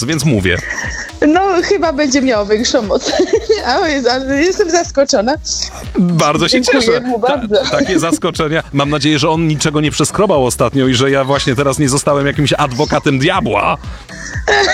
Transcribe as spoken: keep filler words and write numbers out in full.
więc mówię. No, chyba będzie miał większą moc. A, jest, ale jestem zaskoczona. Bardzo się Dziękuję cieszę. mu bardzo. Ta, takie zaskoczenia. Mam nadzieję, że on niczego nie przeskrobał ostatnio i że ja właśnie teraz nie zostałem jakimś adwokatem diabła.